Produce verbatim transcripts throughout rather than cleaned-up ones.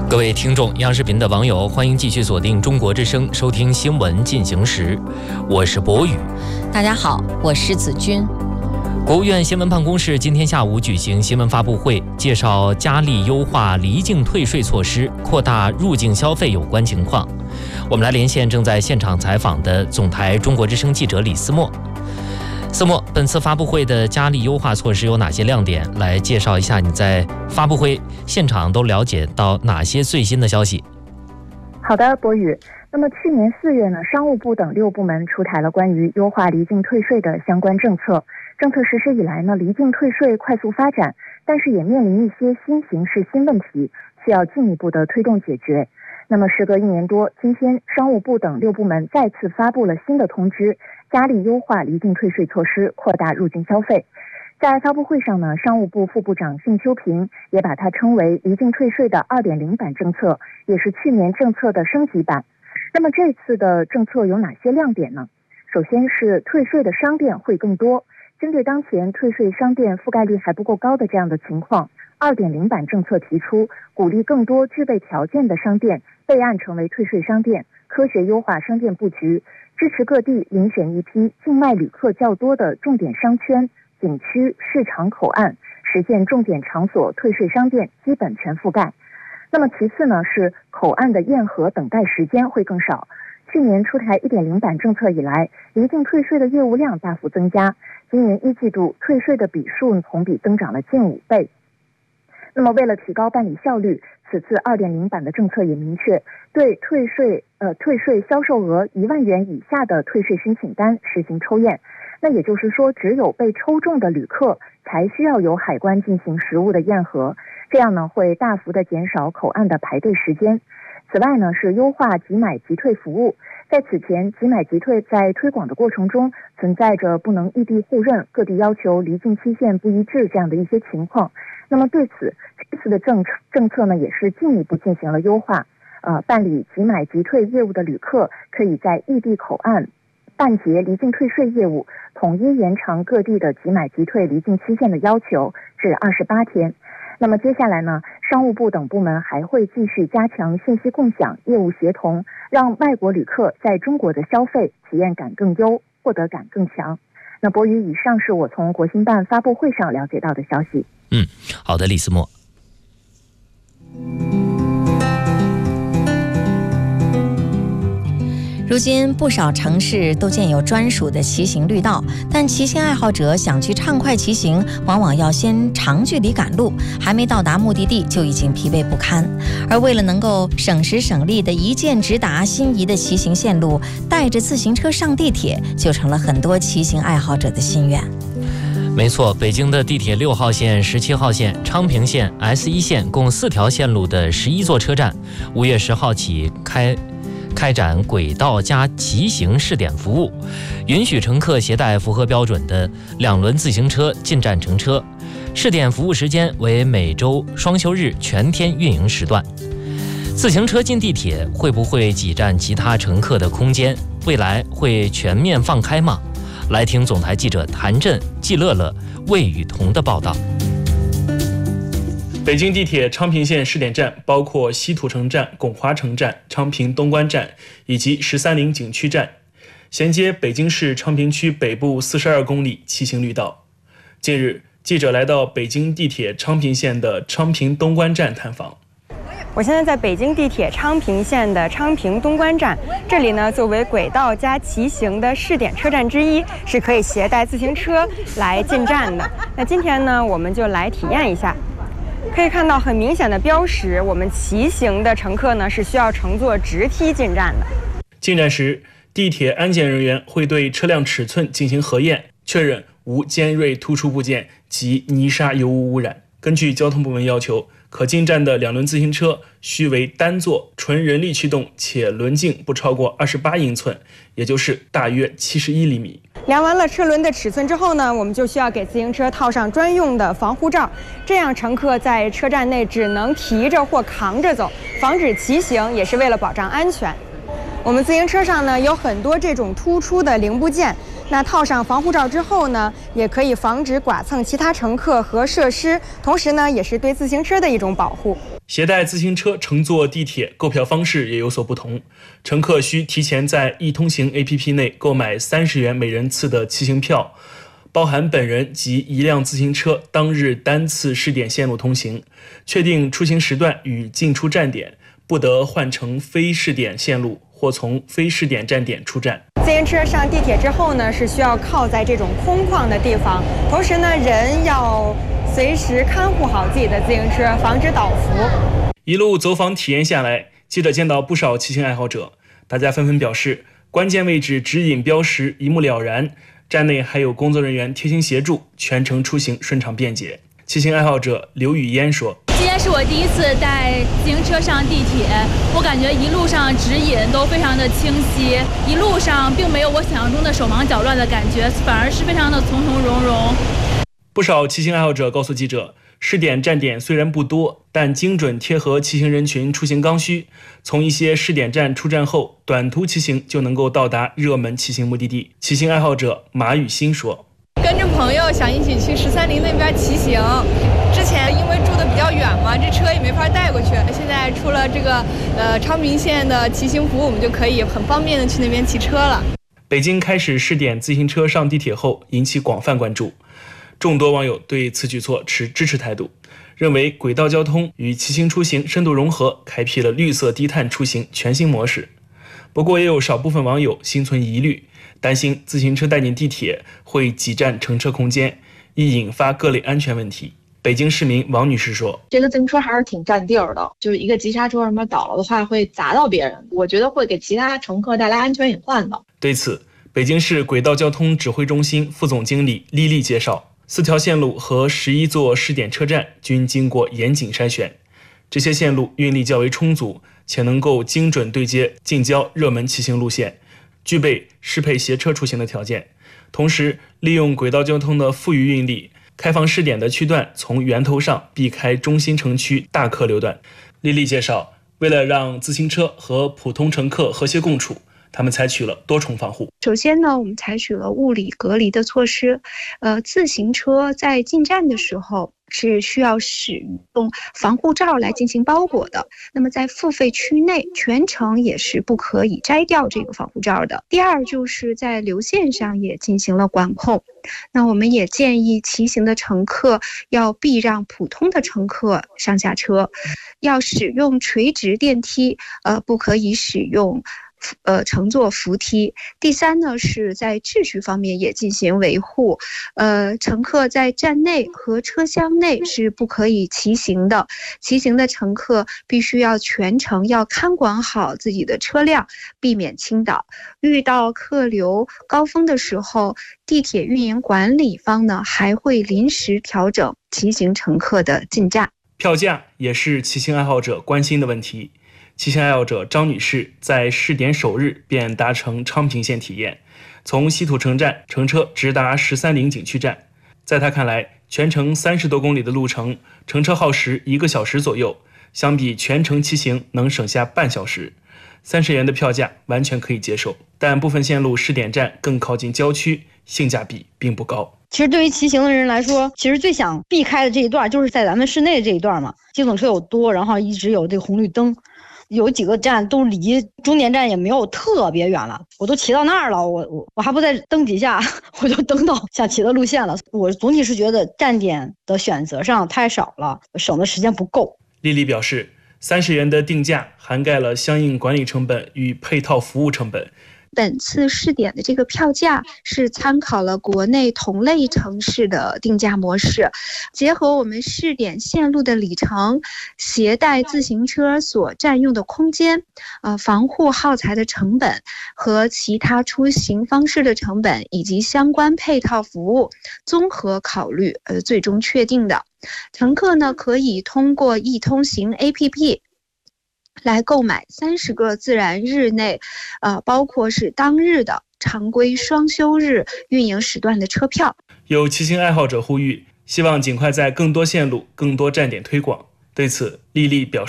各位听众，央视频的网友，欢迎继续锁定中国之声，收听新闻进行时，我是博宇。 大家好，我是子君。 国务院新闻办公室今天下午举行新闻发布会，介绍加力优化离境退税措施，扩大入境消费有关情况。我们来连线正在现场采访的总台中国之声记者李思墨。思墨，本次发布会的加力优化措施有哪些亮点？来介绍一下你在发布会现场都了解到哪些最新的消息？ 好的，博宇。那么去年四月呢，商务部等六部门出台了关于优化离境退税的相关政策。政策实施以来呢，离境退税快速发展，但是也面临一些新形势、新问题，需要进一步的推动解决。那么时隔一年多，今天商务部等六部门再次发布了新的通知，加力优化离境退税措施，扩大入境消费。在发布会上呢，商务部副部长信秋平也把它称为离境退税的 二点零 版政策，也是去年政策的升级版。那么这次的政策有哪些亮点呢？首先是退税的商店会更多，针对当前退税商店覆盖率还不够高的这样的情况， 二点零 版政策提出鼓励更多具备条件的商店备案成为退税商店，科学优化商店布局，支持各地遴选一批境外旅客较多的重点商圈、景区、市场口岸，实现重点场所退税商店基本全覆盖。那么其次呢，是口岸的验核等待时间会更少。去年出台 一点零 版政策以来，离境退税的业务量大幅增加，今年一季度退税的笔数同比增长了近五倍。那么为了提高办理效率，此次 二点零 版的政策也明确，对退税呃退税销售额一万元以下的退税申请单实行抽验。那也就是说，只有被抽中的旅客才需要由海关进行实物的验核，这样呢会大幅的减少口岸的排队时间。此外呢，是优化即买即退服务。在此前，即买即退在推广的过程中存在着不能异地互认、各地要求离境期限不一致这样的一些情况。那么对此，这次的政政策呢也是进一步进行了优化。呃，办理即买即退业务的旅客可以在异地口岸办结离境退税业务，统一延长各地的即买即退离境期限的要求至二十八天。那么接下来呢，商务部等部门还会继续加强信息共享、业务协同，让外国旅客在中国的消费体验感更优，获得感更强。那博宇，以上是我从国新办发布会上了解到的消息。 嗯，好的，李思墨。 如今不少城市都建有专属的骑行绿道，但骑行爱好者想去畅快骑行，往往要先长距离赶路，还没到达目的地就已经疲惫不堪。而为了能够省时省力的一键直达心仪的骑行线路，带着自行车上地铁就成了很多骑行爱好者的心愿。 没错，北京的地铁六号线、十七号线、昌平线、S 一线共四条线路的十一座车站，五月十号起开开展轨道加骑行试点服务，允许乘客携带符合标准的两轮自行车进站乘车。试点服务时间为每周双休日全天运营时段。自行车进地铁会不会挤占其他乘客的空间？未来会全面放开吗？来听总台记者谭震、季乐乐、魏雨桐的报道。 北京地铁昌平线试点站包括西土城站、拱华城站、昌平东关站以及十三陵景区站，衔接北京市昌平区北部四十二公里骑行绿道。近日，记者来到北京地铁昌平线的昌平东关站探访。 我现在在北京地铁昌平线的昌平东关站，这里呢作为轨道加骑行的试点车站之一，是可以携带自行车来进站的。那今天呢，我们就来体验一下。可以看到很明显的标识，我们骑行的乘客呢是需要乘坐直梯进站的。 进站时，地铁安检人员会对车辆尺寸进行核验，确认无尖锐突出部件及泥沙油污污染。根据交通部门要求，可进站的两轮自行车需为单座、纯人力驱动，且轮径不超过二十八英寸，也就是大约七十一厘米。 量完了车轮的尺寸之后呢，我们就需要给自行车套上专用的防护罩，这样乘客在车站内只能提着或扛着走，防止骑行，也是为了保障安全。我们自行车上呢有很多这种突出的零部件，那套上防护罩之后呢，也可以防止剐蹭其他乘客和设施，同时呢也是对自行车的一种保护。 携带自行车乘坐地铁购票方式也有所不同，乘客需提前在易通行 A P P 内购买三十元每人次的骑行票，包含本人及一辆自行车当日单次试点线路通行，确定出行时段与进出站点，不得换乘非试点线路或从非试点站点出站。 自行车上地铁之后呢，是需要靠在这种空旷的地方，同时呢，人要随时看护好自己的自行车，防止倒伏。 一路走访体验下来，记者见到不少骑行爱好者，大家纷纷表示，关键位置指引标识一目了然，站内还有工作人员贴心协助，全程出行顺畅便捷。骑行爱好者刘雨嫣说：“ 今天是我第一次带自行车上地铁，我感觉一路上指引都非常的清晰，一路上并没有我想象中的手忙脚乱的感觉，反而是非常的从从容容。” 不少骑行爱好者告诉记者，试点站点虽然不多，但精准贴合骑行人群出行刚需，从一些试点站出站后，短途骑行就能够到达热门骑行目的地。骑行爱好者马雨欣说：“ 跟着朋友想一起去十三陵那边骑行，之前因为住的比较远嘛，这车也没法带过去，现在出了这个呃昌平线的骑行服，我们就可以很方便的去那边骑车了。” 北京开始试点自行车上地铁后，引起广泛关注。众多网友对此举措持支持态度，认为轨道交通与骑行出行深度融合，开辟了绿色低碳出行全新模式。不过也有少部分网友心存疑虑，担心自行车带进地铁会挤占乘车空间，易引发各类安全问题。北京市民王女士说：“ 这个自行车还是挺占地儿的，就是一个急刹车什么倒了的话会砸到别人，我觉得会给其他乘客带来安全隐患的。” 对此，北京市轨道交通指挥中心副总经理丽丽介绍，四条线路和十一座试点车站均经过严谨筛选，这些线路运力较为充足，且能够精准对接近郊热门骑行路线，具备适配携车出行的条件。同时，利用轨道交通的富余运力，开放试点的区段从源头上避开中心城区大客流段。丽丽介绍，为了让自行车和普通乘客和谐共处，他们采取了多重防护。 首先呢，我们采取了物理隔离的措施。呃，自行车在进站的时候是需要使用防护罩来进行包裹的。那么在付费区内，全程也是不可以摘掉这个防护罩的。第二，就是在流线上也进行了管控。那我们也建议骑行的乘客要避让普通的乘客上下车，要使用垂直电梯，呃，不可以使用呃，乘坐扶梯。第三呢，是在秩序方面也进行维护。呃，乘客在站内和车厢内是不可以骑行的。骑行的乘客必须要全程要看管好自己的车辆，避免倾倒。遇到客流高峰的时候，地铁运营管理方呢还会临时调整骑行乘客的进站。 票价也是骑行爱好者关心的问题。骑行爱好者张女士在试点首日便搭乘昌平线体验，从西土城站乘车直达十三陵景区站。在她看来，全程三十多公里的路程，乘车耗时一个小时左右，相比全程骑行能省下半小时。三十元的票价完全可以接受，但部分线路试点站更靠近郊区，性价比并不高。 其实对于骑行的人来说，其实最想避开的这一段就是在咱们市内的这一段嘛，机动车又多，然后一直有这个红绿灯，有几个站都离终点站也没有特别远了，我都骑到那儿了，我我我还不在灯底下，我就登到想骑的路线了。我总体是觉得站点的选择上太少了，省的时间不够。 丽丽表示，三十元的定价涵盖了相应管理成本与配套服务成本。 本次试点的这个票价是参考了国内同类城市的定价模式，结合我们试点线路的里程、携带自行车所占用的空间、呃防护耗材的成本和其他出行方式的成本以及相关配套服务，综合考虑，呃最终确定的。乘客呢可以通过易通行 A P P。来购买三十个自然日内，呃，包括是当日的常规双休日运营时段的车票。 有骑行爱好者呼吁，希望尽快在更多线路、更多站点推广。对此，丽丽表示，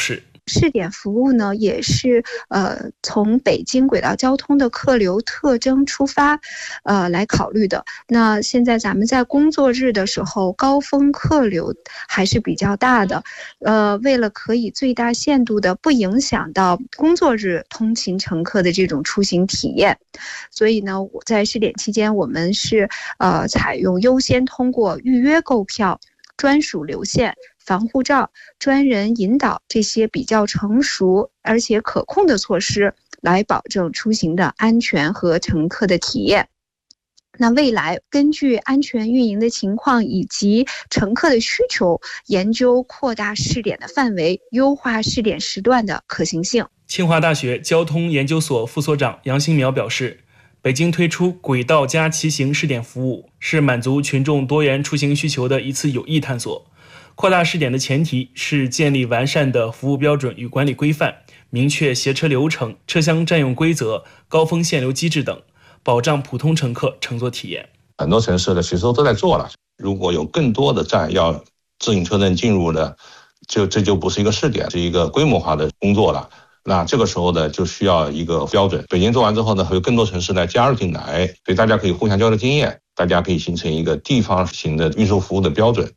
试点服务呢，也是呃从北京轨道交通的客流特征出发，呃来考虑的。那现在咱们在工作日的时候，高峰客流还是比较大的，呃，为了可以最大限度的不影响到工作日通勤乘客的这种出行体验，所以呢，我在试点期间，我们是呃采用优先通过预约购票、专属流线、防护罩、专人引导这些比较成熟而且可控的措施，来保证出行的安全和乘客的体验。那未来根据安全运营的情况以及乘客的需求，研究扩大试点的范围，优化试点时段的可行性。 清华大学交通研究所副所长杨新苗表示，北京推出轨道加骑行试点服务，是满足群众多元出行需求的一次有益探索。扩大试点的前提是建立完善的服务标准与管理规范，明确携车流程、车厢占用规则、高峰限流机制等，保障普通乘客乘坐体验。 很多城市的其实都在做了，如果有更多的站要自行车能进入的，就这就不是一个试点，是一个规模化的工作了。那这个时候呢，就需要一个标准。北京做完之后呢，还有更多城市来加入进来，所以大家可以互相交流经验，大家可以形成一个地方型的运输服务的标准。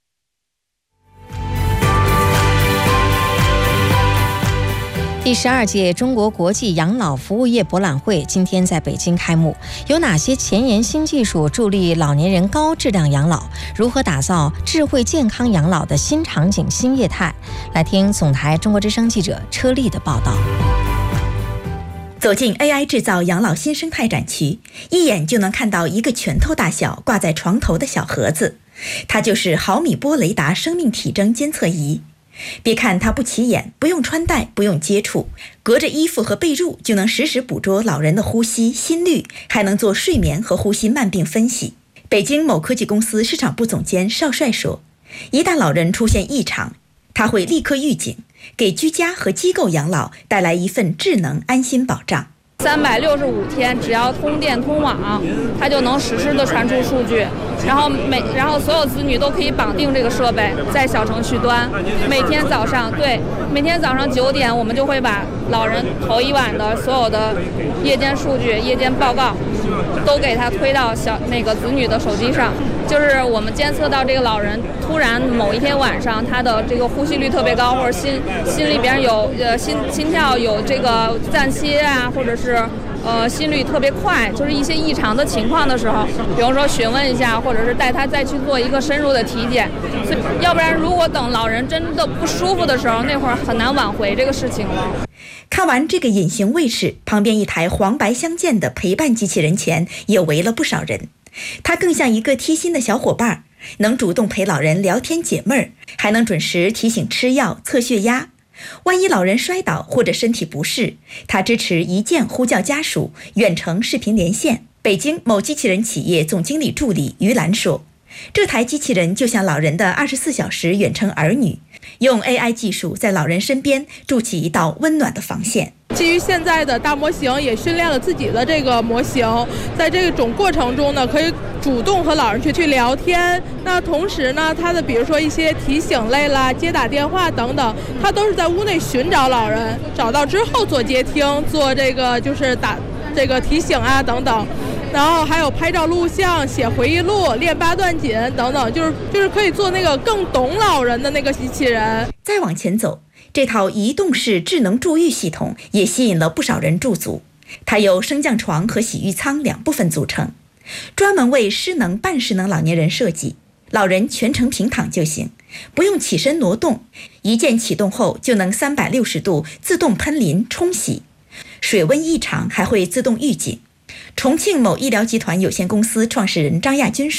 第十二届中国国际养老服务业博览会今天在北京开幕，有哪些前沿新技术助力老年人高质量养老？如何打造智慧健康养老的新场景、新业态？来听总台中国之声记者车丽的报道。 走进 A I 制造养老新生态展区，一眼就能看到一个拳头大小挂在床头的小盒子，它就是毫米波雷达生命体征监测仪。别看它不起眼，不用穿戴，不用接触，隔着衣服和被褥就能实时捕捉老人的呼吸、心率，还能做睡眠和呼吸慢病分析。北京某科技公司市场部总监邵帅说，一旦老人出现异常，他会立刻预警，给居家和机构养老带来一份智能安心保障。 三百六十五天，只要通电通网，它就能实时的传出数据，然后每然后所有子女都可以绑定这个设备，在小程序端，每天早上对，每天早上九点，我们就会把老人头一晚的所有的夜间数据、夜间报告，都给他推到小那个子女的手机上。就是我们监测到这个老人突然某一天晚上他的这个呼吸率特别高，或者心心里边有呃心心跳有这个暂歇啊，或者是呃心率特别快，就是一些异常的情况的时候，比如说询问一下，或者是带他再去做一个深入的体检。所以要不然如果等老人真的不舒服的时候，那会儿很难挽回这个事情了。 看完这个隐形卫士，旁边一台黄白相间的陪伴机器人前也围了不少人。它更像一个贴心的小伙伴，能主动陪老人聊天解闷儿，还能准时提醒吃药、测血压。万一老人摔倒或者身体不适，它支持一键呼叫家属、远程视频连线。北京某机器人企业总经理助理于兰说，这台机器人就像老人的二十四小时远程儿女，用 A I 技术在老人身边筑起一道温暖的防线。 基于现在的大模型，也训练了自己的这个模型，在这种过程中呢，可以主动和老人去去聊天。那同时呢，它的比如说一些提醒类啦、接打电话等等，它都是在屋内寻找老人，找到之后做接听，做这个就是打这个提醒啊等等。然后还有拍照录像、写回忆录、练八段锦等等，就是就是可以做那个更懂老人的那个机器人。 再往前走，这套移动式智能助浴系统也吸引了不少人驻足。它由升降床和洗浴舱两部分组成，专门为失能半失能老年人设计。老人全程平躺就行，不用起身挪动，一键启动后就能三百六十度自动喷淋冲洗，水温异常还会自动预警。重庆某医疗集团有限公司创始人张亚军说，